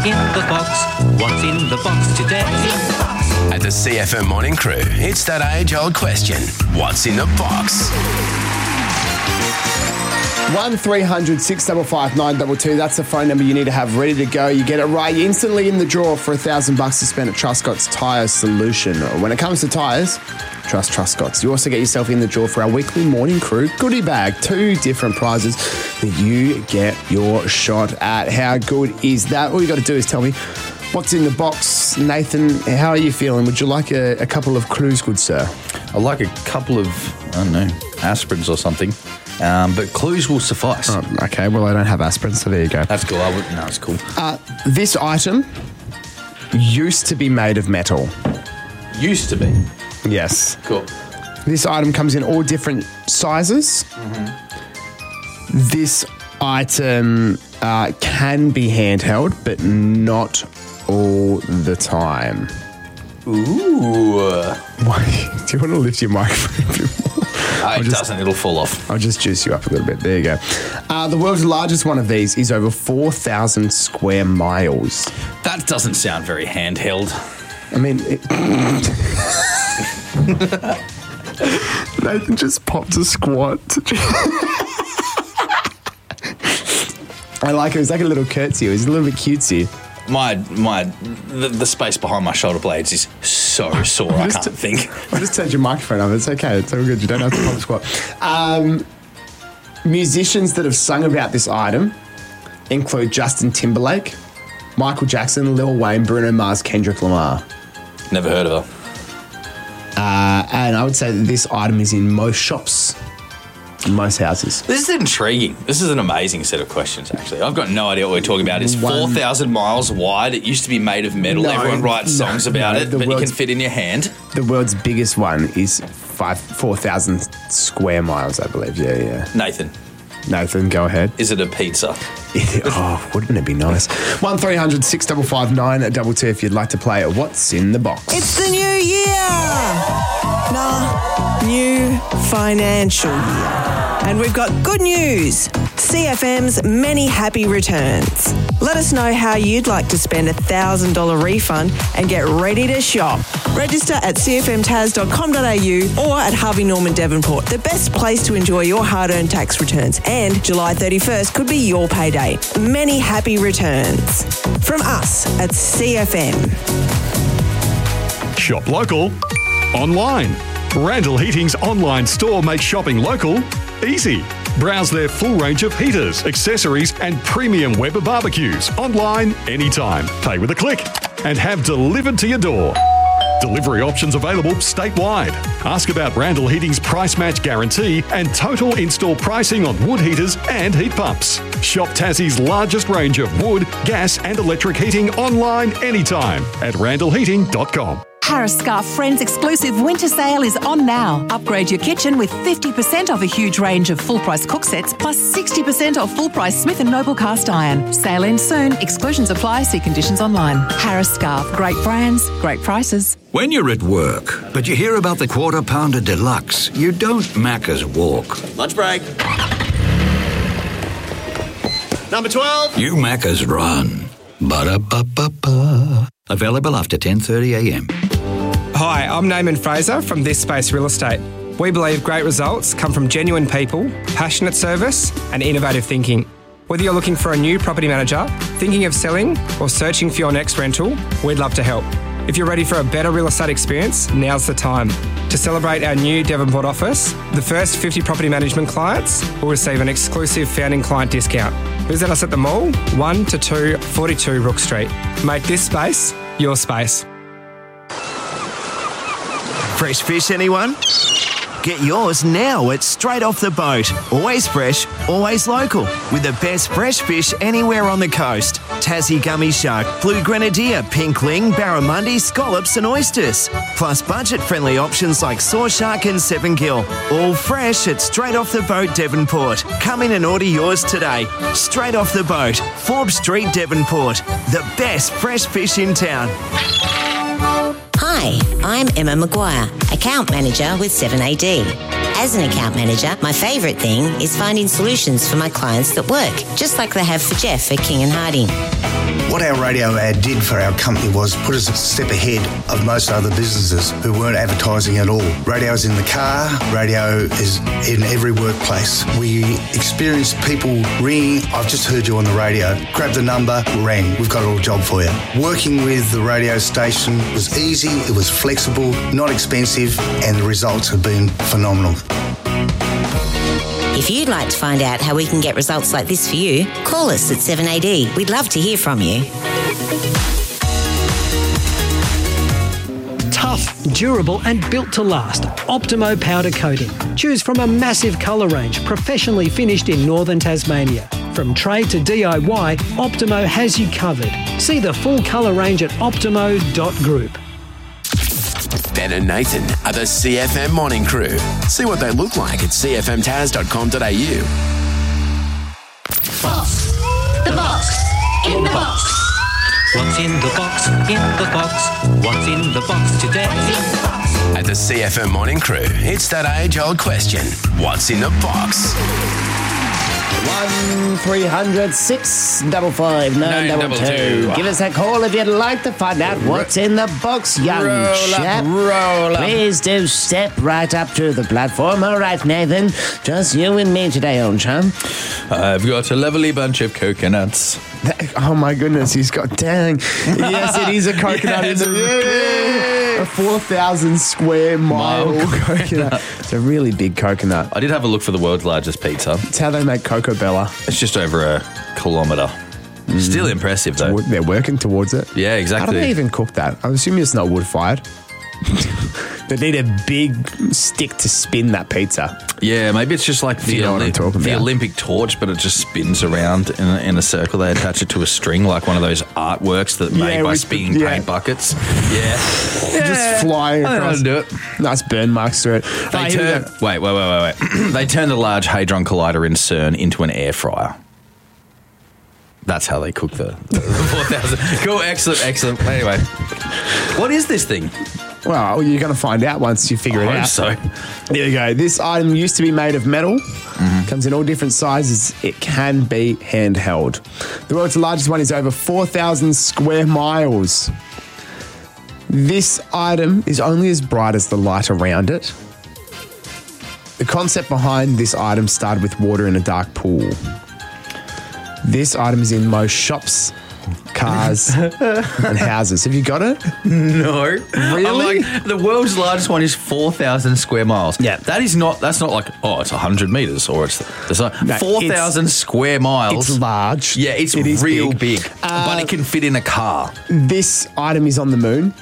in the box? What's in the box today? At the CFM Morning Crew, it's that age-old question. What's in the box? 1300 655 922. That's the phone number you need to have ready to go. You get it right, you're instantly in the draw for $1,000 to spend at Truscott's Tyre Solution. When it comes to tyres, trust Truscott's. You also get yourself in the draw for our weekly Morning Crew goodie bag. 2 different prizes that you get your shot at. How good is that? All you got to do is tell me what's in the box. Nathan, how are you feeling? Would you like a couple of clues, good sir? I'd like a couple of, aspirins or something. But clues will suffice. Oh, okay, well, I don't have aspirin, so there you go. That's cool. No, it's cool. This item used to be made of metal. Used to be? Yes. Cool. This item comes in all different sizes. Mm-hmm. This item can be handheld, but not all the time. Ooh. Why? Do you want to lift your microphone a bit more? It doesn't. It'll fall off. I'll just juice you up a little bit. There you go. The world's largest one of these is over 4,000 square miles. That doesn't sound very handheld. I mean... Nathan just popped a squat. I like it. It was like a little curtsy. It was a little bit cutesy. The space behind my shoulder blades is so sore I can't think. I just turned your microphone off. It's okay. It's all good. You don't have to pop a squat. Musicians that have sung about this item include Justin Timberlake, Michael Jackson, Lil Wayne, Bruno Mars, Kendrick Lamar. Never heard of her. And I would say that this item is in most shops, in most houses. This is intriguing. This is an amazing set of questions, actually. I've got no idea what we're talking about. It's 4,000 miles wide. It used to be made of metal. Everyone writes songs about it, but you can fit in your hand. The world's biggest one is 4,000 square miles, I believe. Yeah. Nathan, go ahead. Is it a pizza? Wouldn't it be nice? 1300 655 922 if you'd like to play it. What's in the box? It's the new year! New financial year. And we've got good news. CFM's many happy returns. Let us know how you'd like to spend a $1,000 refund and get ready to shop. Register at cfmtaz.com.au or at Harvey Norman Devonport, the best place to enjoy your hard-earned tax returns. And July 31st could be your payday. Many happy returns. From us at CFM. Shop local, online. Randall Heating's online store makes shopping local easy. Browse their full range of heaters, accessories and premium Weber barbecues online anytime. Pay with a click and have delivered to your door. Delivery options available statewide. Ask about Randall Heating's price match guarantee and total install pricing on wood heaters and heat pumps. Shop Tassie's largest range of wood, gas and electric heating online anytime at randallheating.com. Harris Scarf Friends exclusive winter sale is on now. Upgrade your kitchen with 50% off a huge range of full-price cook sets plus 60% off full-price Smith & Noble cast iron. Sale ends soon. Exclusions apply. See conditions online. Harris Scarf. Great brands, great prices. When you're at work, but you hear about the Quarter Pounder Deluxe, you don't Macca's walk. Lunch break. Number 12. You Macca's run. Ba-da-ba-ba-ba. Available after 10:30am. Hi, I'm Naaman Fraser from This Space Real Estate. We believe great results come from genuine people, passionate service and innovative thinking. Whether you're looking for a new property manager, thinking of selling or searching for your next rental, we'd love to help. If you're ready for a better real estate experience, now's the time. To celebrate our new Devonport office, the first 50 property management clients will receive an exclusive founding client discount. Visit us at the mall, 1 to 2 42 Rook Street. Make this space your space. Fresh fish, anyone? Get yours now at Straight Off the Boat. Always fresh, always local. With the best fresh fish anywhere on the coast. Tassie gummy shark, blue grenadier, pinkling, barramundi, scallops and oysters. Plus budget-friendly options like saw shark and 7-gill. All fresh at Straight Off the Boat, Devonport. Come in and order yours today. Straight Off the Boat, Forbes Street, Devonport. The best fresh fish in town. Hi, I'm Emma Maguire, Account Manager with 7AD. As an account manager, my favourite thing is finding solutions for my clients that work, just like they have for Jeff at King & Harding. What our radio ad did for our company was put us a step ahead of most other businesses who weren't advertising at all. Radio is in the car, radio is in every workplace. We experienced people ringing, I've just heard you on the radio, grabbed the number, rang, we've got a little job for you. Working with the radio station was easy, it was flexible, not expensive, and the results have been phenomenal. If you'd like to find out how we can get results like this for you, call us at 7AD. We'd love to hear from you. Tough, durable and built to last. Optimo powder coating. Choose from a massive colour range professionally finished in northern Tasmania. From trade to DIY, Optimo has you covered. See the full colour range at optimo.group. Ben and Nathan are the CFM Morning Crew. See what they look like at cfmtaz.com.au. Box. The box. In the box. What's in the box? In the box. What's in the box today? At the CFM Morning Crew, it's that age-old question. What's in the box? 1300 655 922. Give us a call if you'd like to find out what's in the box, young chap. Roll up. Please do step right up to the platform. All right, Nathan, just you and me today, old chum. I've got a lovely bunch of coconuts. Oh my goodness, he's got dang. Yes, it is a coconut. It's a 4,000 square mile coconut. It's a really big coconut. I did have a look for the world's largest pizza. It's how they make Coco Bella. It's just over a kilometre. Still impressive, though. They're working towards it. Yeah, exactly. How do they even cook that? I'm assuming it's not wood-fired. They need a big stick to spin that pizza. Yeah, maybe it's just like the Olympic torch, but it just spins around in a circle. They attach it to a string, like one of those artworks that made by spinning paint buckets. Yeah. Just flying across. Do it. Nice burn marks through it. Wait. They turned the Large Hadron Collider in CERN into an air fryer. That's how they cook the 4,000. Cool, excellent. Anyway, what is this thing? Well, you're going to find out once you figure it out. So. There you go. This item used to be made of metal. Comes in all different sizes. It can be handheld. The world's largest one is over 4,000 square miles. This item is only as bright as the light around it. The concept behind this item started with water in a dark pool. This item is in most shops, cars, and houses. Have you got it? No. Really? The world's largest one is 4,000 square miles. Yeah. That's not like, it's 100 metres or it's 4,000 square miles. It's large. Yeah, it is real big. But it can fit in a car. This item is on the moon.